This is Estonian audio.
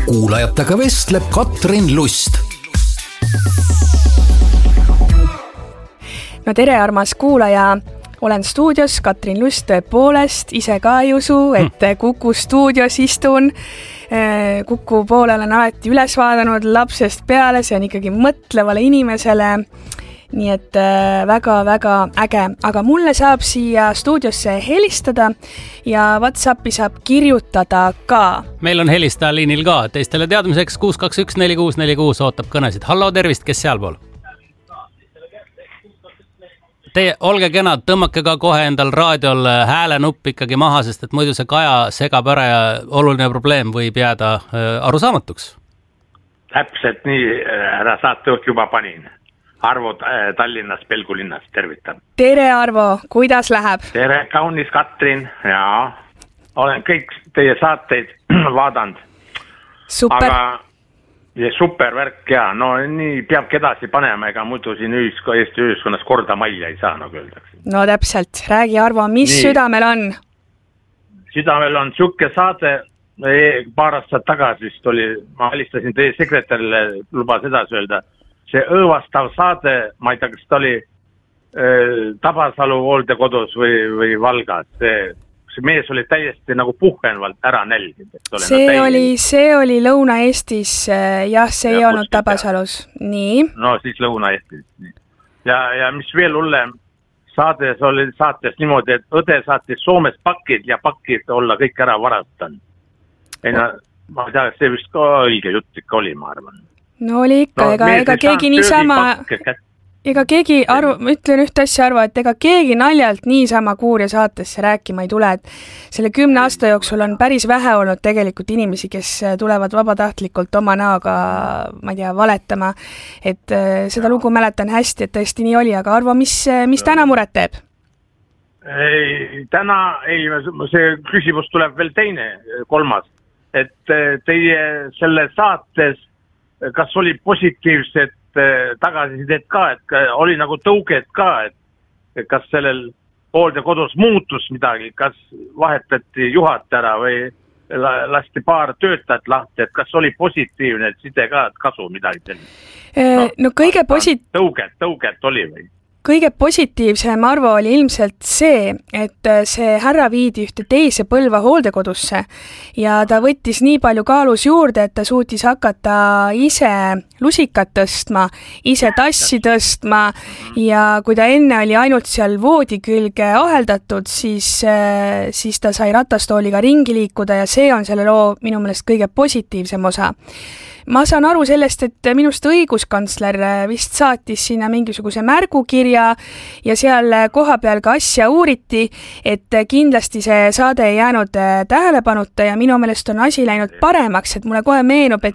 kuulajatega vestleb Katrin Lust. No tere, armas kuulaja! Olen stuudios, Katrin Lust, tõepoolest, ise ka ei usu, et Kuku stuudios istun. Kuku poole olen alati üles vaadanud lapsest peale, see on ikkagi mõtlevale inimesele. Nii et väga-väga äge. Aga mulle saab siia stuudiosse helistada ja WhatsAppi saab kirjutada ka. Meil on helistaja liinil ka. Teistele teadmiseks 621-4646 ootab kõnesid. Hallo, tervist, kes sealpool? Teie olge kenad, tõmmake ka kohe endal raadiol häälenupp ikkagi maha, sest et muidu see Kaja segab ära ja oluline probleem võib jääda arusaamatuks. Täpselt nii, ära saatejuht juba panin. Arvo Tallinnas, Pelgulinnas, tervitan. Tere, Arvo, kuidas läheb? Tere, kaunis Katrin, jaa. Olen kõik teie saateid vaadanud. Super. Aga super värk, jaa. No nii peabki edasi panema, ega muidu siin Eesti ühiskonnas korda majja ei saa, nagu öeldakse. No täpselt, räägi, Arvo, mis nii. Südamel on? Südamel on siuke saade, paar aastat tagasi vist oli, ma helistasin teie sekretärile, lubas edasi öelda, see õõvastav saade, ma ei tea, kas ta oli Tabasalu hooldekodus või Valgas, see mees oli täiesti nagu puhkenvalt ära nälginud. See oli Lõuna-Eestis, jah, see ei olnud Tabasalus. Nii. No siis Lõuna-Eestis. Ja mis veel hullem, saates niimoodi, et õde saatis Soomes pakid ja pakid olla kõik ära varastanud. Ma ei tea, see vist ka õige jutt ikka oli, ma arvan. No oli ikka, ega keegi niisama... Ega keegi, ma ütlen ühte asja, Arvo, et ega keegi naljalt niisama Kuurja saatesse rääkima ei tule, et selle 10 aasta jooksul on päris vähe olnud tegelikult inimesi, kes tulevad vabatahtlikult oma näoga, ma ei tea, valetama, et seda lugu mäletan hästi, et tõesti nii oli, aga Arvo, mis täna muret teeb? Täna see küsimus tuleb veel teine, kolmas, et teie selle saates, kas oli positiivset tagasisidet ka, et oli nagu tõuget ka, et kas sellel hooldekodus muutus midagi, kas vahetati juhatajana või lasti paar töötajat lahti, et kas oli positiivne side ka, et kasu midagi sellist? No kõige tõuget oli või? Kõige positiivsem, Arvo, oli ilmselt see, et see härra viidi ühte teise Põlva hooldekodusse ja ta võttis nii palju kaalus juurde, et ta suutis hakata ise lusikat tõstma, ise tassi tõstma ja kui ta enne oli ainult seal voodi külge aheldatud, siis ta sai ratastooliga ringi liikuda ja see on selle loo minu meelest kõige positiivsem osa. Ma saan aru sellest, et minust õiguskantsler vist saatis sinna mingisuguse märgukirja ja seal koha peal ka asja uuriti, et kindlasti see saade ei jäänud tähelepanuta ja minu meelest on asi läinud paremaks, et mulle kohe meenub, et